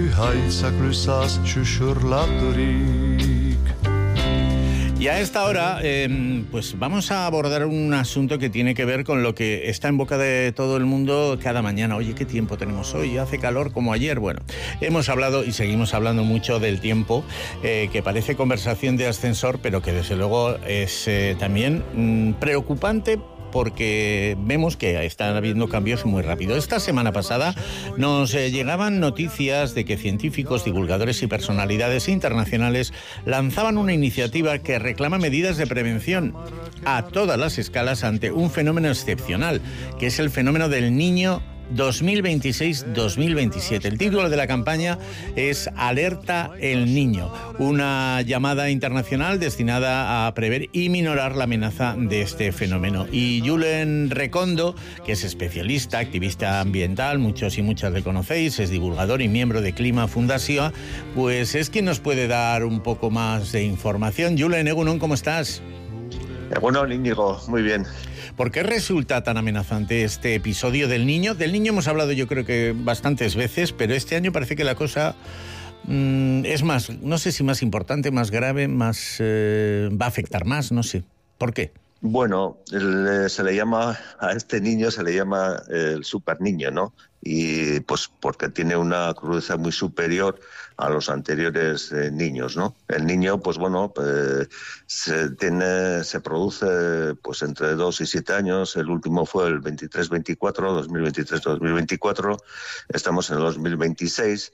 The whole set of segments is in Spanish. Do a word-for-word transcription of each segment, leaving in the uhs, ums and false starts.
Y a esta hora, eh, pues vamos a abordar un asunto que tiene que ver con lo que está en boca de todo el mundo cada mañana. Oye, ¿qué tiempo tenemos hoy? ¿Hace calor como ayer? Bueno, hemos hablado y seguimos hablando mucho del tiempo, eh, que parece conversación de ascensor, pero que desde luego es eh, también mmm, preocupante, porque vemos que están habiendo cambios muy rápido. Esta semana pasada nos eh, llegaban noticias de que científicos, divulgadores y personalidades internacionales lanzaban una iniciativa que reclama medidas de prevención a todas las escalas ante un fenómeno excepcional, que es el fenómeno del Niño dos mil veintiséis dos mil veintisiete. El título de la campaña es Alerta el Niño, una llamada internacional destinada a prever y minorar la amenaza de este fenómeno. Y Julen Recondo, que es especialista, activista ambiental, muchos y muchas le conocéis, es divulgador y miembro de Clima Fundación, pues es quien nos puede dar un poco más de información. Julen, Egunon, ¿cómo estás? Bueno, Íñigo, muy bien. ¿Por qué resulta tan amenazante este episodio del niño? Del niño hemos hablado yo creo que bastantes veces, pero este año parece que la cosa mmm, es más, no sé si más importante, más grave, más eh, va a afectar más, no sé. ¿Por qué? Bueno, el, se le llama, a este niño se le llama el super niño, ¿no? Y pues porque tiene una crudeza muy superior a los anteriores eh, niños, ¿no? El niño, pues bueno, pues, se tiene, se produce pues entre dos y siete años. El último fue el veintitrés veinticuatro, dos mil veintitrés dos mil veinticuatro. Estamos en el dos mil veintiséis.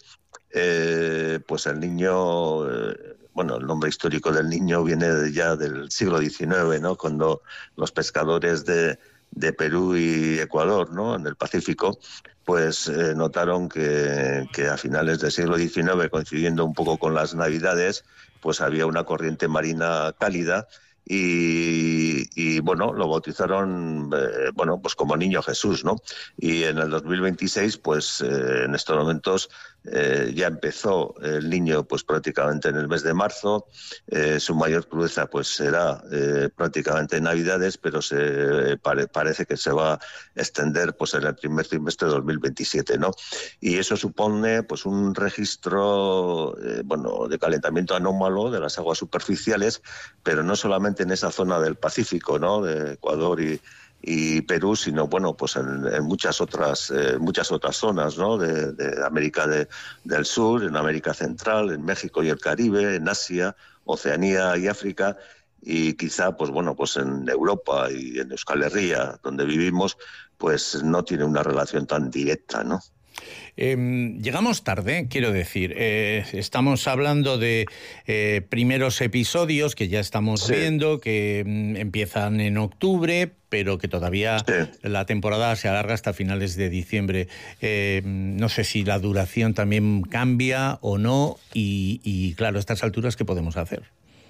Eh, pues el niño, eh, bueno, el nombre histórico del niño viene ya del siglo diecinueve, ¿no? Cuando los pescadores de de Perú y Ecuador, ¿no? En el Pacífico, pues eh, notaron que, que a finales del siglo diecinueve, coincidiendo un poco con las Navidades, pues había una corriente marina cálida y, y bueno, lo bautizaron eh, bueno, pues como Niño Jesús, ¿no? Y en el dos mil veintiséis, pues eh, en estos momentos eh, ya empezó el niño pues prácticamente en el mes de marzo. Eh, su mayor crudeza pues será eh, prácticamente en Navidades, pero se pare, parece que se va a extender pues en el primer trimestre de dos mil veintisiete, ¿no? Y eso supone pues un registro eh, bueno, de calentamiento anómalo de las aguas superficiales, pero no solamente en esa zona del Pacífico, ¿no? De Ecuador y y Perú, sino bueno, pues en, en muchas otras eh, muchas otras zonas, ¿no? de, de América de, del Sur, en América Central, en México y el Caribe, en Asia, Oceanía y África, y quizá pues bueno, pues en Europa y en Euskal Herria, donde vivimos, pues no tiene una relación tan directa, ¿no? Eh, llegamos tarde, quiero decir, eh, estamos hablando de eh, primeros episodios que ya estamos sí. viendo, que mm, empiezan en octubre, pero que todavía sí. la temporada se alarga hasta finales de diciembre. Eh, no sé si la duración también cambia o no, y, y claro, a estas alturas, ¿qué podemos hacer?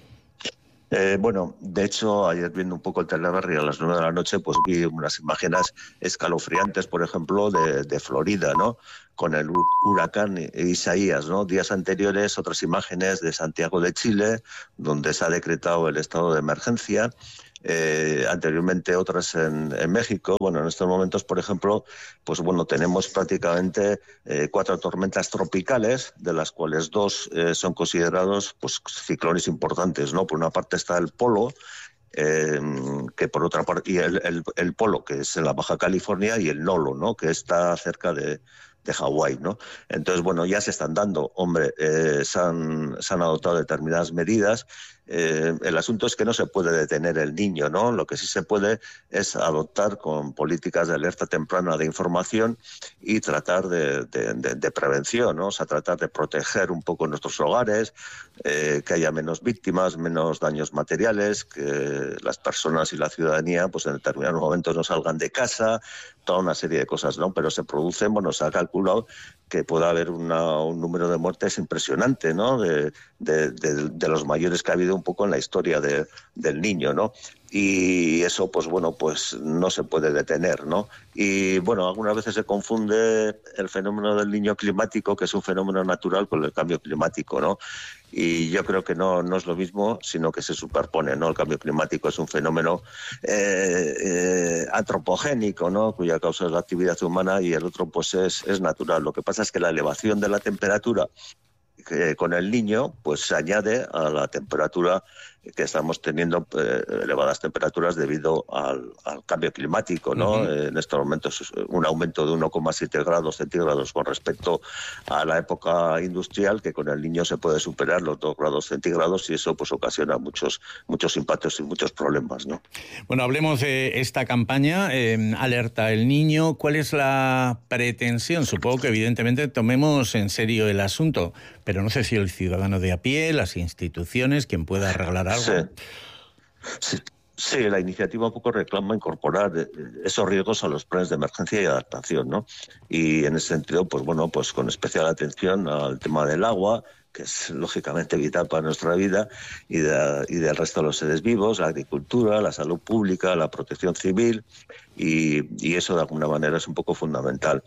Eh, bueno, de hecho, ayer viendo un poco el Teleberri a las nueve de la noche, pues vi unas imágenes escalofriantes, por ejemplo, de, de Florida, ¿no? Con el huracán Isaías, ¿no? Días anteriores, otras imágenes de Santiago de Chile, donde se ha decretado el estado de emergencia. Eh, anteriormente otras en, en México. Bueno, en estos momentos, por ejemplo, pues bueno, tenemos prácticamente eh, cuatro tormentas tropicales, de las cuales dos eh, son considerados pues ciclones importantes, ¿no? Por una parte está el polo, eh, que por otra parte, y el, el, el polo, que es en la Baja California, y el nolo, ¿no? Que está cerca de de Hawái, ¿no? Entonces, bueno, ya se están dando, hombre, eh, se, han, se han adoptado determinadas medidas. Eh, el asunto es que no se puede detener el niño, ¿no? Lo que sí se puede es adoptar con políticas de alerta temprana de información y tratar de, de, de, de prevención, ¿no? O sea, tratar de proteger un poco nuestros hogares, eh, que haya menos víctimas, menos daños materiales, que las personas y la ciudadanía, pues en determinados momentos no salgan de casa, toda una serie de cosas, ¿no? Pero se producen, bueno, se ha calculado que pueda haber una, un número de muertes impresionante, ¿no? De, de, de, de los mayores que ha habido un poco en la historia de, del niño, ¿no? y eso, pues bueno, pues no se puede detener, ¿no? Y bueno, algunas veces se confunde el fenómeno del niño climático, que es un fenómeno natural, con el cambio climático, ¿no? Y yo creo que no, no es lo mismo, sino que se superpone, ¿no? El cambio climático es un fenómeno eh, eh, antropogénico, ¿no? Cuya causa es la actividad humana, y el otro pues es, es natural. Lo que pasa es que la elevación de la temperatura que con el niño pues se añade a la temperatura que estamos teniendo, eh, elevadas temperaturas debido al, al cambio climático, ¿no? Uh-huh. En estos momentos un aumento de uno coma siete grados centígrados con respecto a la época industrial, que con el niño se puede superar los dos grados centígrados, y eso pues ocasiona muchos muchos impactos y muchos problemas, ¿no? Bueno, hablemos de esta campaña, eh, Alerta el Niño. ¿Cuál es la pretensión? Supongo que evidentemente tomemos en serio el asunto, pero no sé si el ciudadano de a pie, las instituciones, quien pueda arreglar algo. Sí. Sí. Sí, la iniciativa un poco reclama incorporar esos riesgos a los planes de emergencia y adaptación, ¿no? Y en ese sentido, pues bueno, pues con especial atención al tema del agua, que es lógicamente vital para nuestra vida, y, de, y del resto de los seres vivos, la agricultura, la salud pública, la protección civil, y, y eso de alguna manera es un poco fundamental.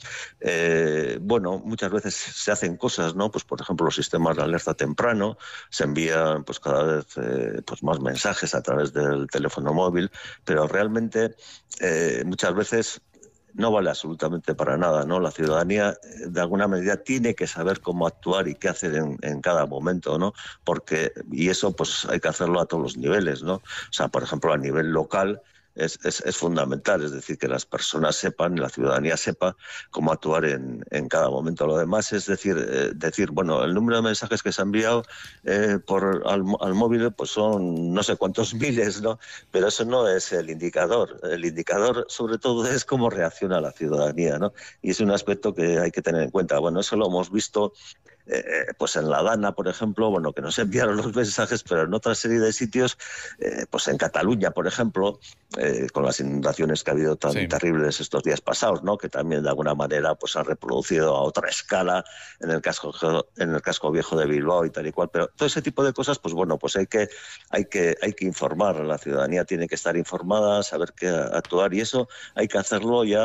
Eh, bueno, muchas veces se hacen cosas, ¿no? Pues por ejemplo los sistemas de alerta temprano, se envían pues cada vez eh, pues más mensajes a través del teléfono móvil, pero realmente eh, muchas veces no vale absolutamente para nada, ¿no? La ciudadanía, de alguna medida, tiene que saber cómo actuar y qué hacer en, en cada momento, ¿no? Porque, y eso, pues, hay que hacerlo a todos los niveles, ¿no? O sea, por ejemplo, a nivel local, Es, es, es fundamental, es decir, que las personas sepan, la ciudadanía sepa cómo actuar en, en cada momento. Lo demás es decir, eh, decir, bueno, el número de mensajes que se ha enviado eh, por al, al móvil pues son no sé cuántos miles, ¿no? Pero eso no es el indicador. El indicador, sobre todo, es cómo reacciona la ciudadanía, ¿no? Y es un aspecto que hay que tener en cuenta. Bueno, eso lo hemos visto Eh, pues en La Dana, por ejemplo, bueno, que nos enviaron los mensajes, pero en otra serie de sitios, eh, pues en Cataluña, por ejemplo, eh, con las inundaciones que ha habido tan sí. terribles estos días pasados, ¿no? Que también de alguna manera pues han reproducido a otra escala en el casco en el casco viejo de Bilbao y tal y cual. Pero todo ese tipo de cosas, pues bueno, pues hay que hay que hay que informar. La ciudadanía tiene que estar informada, saber qué actuar, y eso hay que hacerlo ya,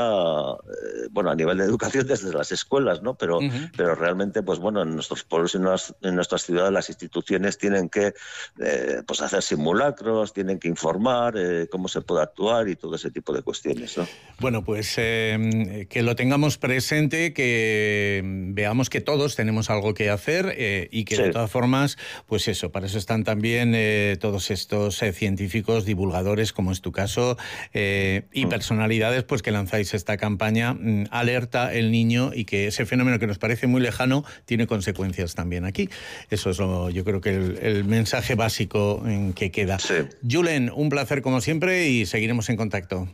eh, bueno, a nivel de educación desde las escuelas, ¿no? Pero uh-huh. pero realmente, pues bueno, en nuestros pueblos y en nuestras ciudades las instituciones tienen que eh, pues hacer simulacros, tienen que informar eh, cómo se puede actuar y todo ese tipo de cuestiones, ¿no? Bueno, pues eh, que lo tengamos presente, que veamos que todos tenemos algo que hacer eh, y que sí. de todas formas, pues eso, para eso están también eh, todos estos eh, científicos, divulgadores, como es tu caso, eh, y mm. personalidades pues que lanzáis esta campaña mm, Alerta el Niño, y que ese fenómeno que nos parece muy lejano tiene consecuencias también aquí. Eso es lo, yo creo que el, el mensaje básico en que queda. Sí. Julen, un placer como siempre y seguiremos en contacto.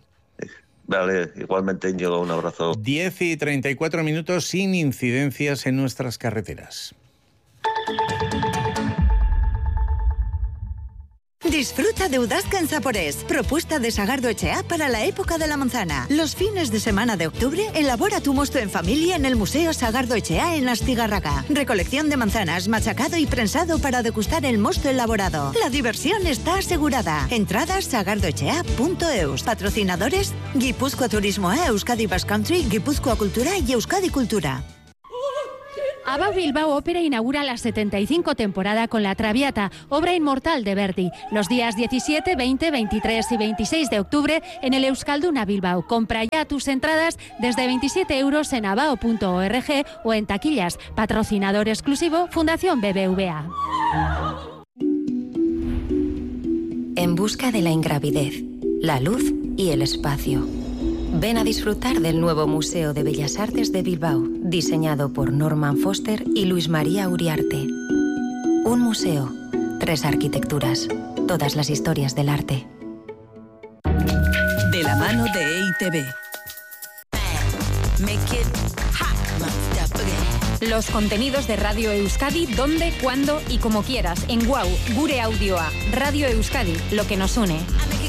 Vale, igualmente, Íñigo, un abrazo. diez y treinta y cuatro minutos sin incidencias en nuestras carreteras. Disfruta de Udazka en Zaporés, propuesta de Sagardo Echea para la época de la manzana. Los fines de semana de octubre, elabora tu mosto en familia en el Museo Sagardo Echea en Astigarraga. Recolección de manzanas, machacado y prensado para degustar el mosto elaborado. La diversión está asegurada. Entradas sagardoechea punto eus. Patrocinadores: Guipúzcoa Turismo e Euskadi Basque Country, Guipúzcoa Cultura y Euskadi Cultura. ABBA Bilbao Ópera inaugura la setenta y cinco temporada con La Traviata, obra inmortal de Verdi, los días diecisiete, veinte, veintitrés y veintiséis de octubre en el Euskalduna Bilbao. Compra ya tus entradas desde veintisiete euros en abao punto org o en taquillas. Patrocinador exclusivo, Fundación B B V A. En busca de la ingravidez, la luz y el espacio. Ven a disfrutar del nuevo Museo de Bellas Artes de Bilbao, diseñado por Norman Foster y Luis María Uriarte. Un museo, tres arquitecturas, todas las historias del arte. De la mano de E I Te Be. Los contenidos de Radio Euskadi, donde, cuándo y como quieras. En Guau, Gure Audioa. Radio Euskadi, lo que nos une.